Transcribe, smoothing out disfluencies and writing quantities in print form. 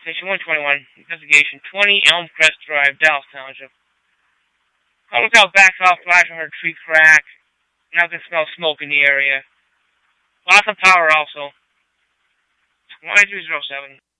Station 121, investigation 20 Elm Crest Drive, Dallas Township. I look out back off flash, I heard a tree crack. Now I can smell smoke in the area. Lots of power also. 2307.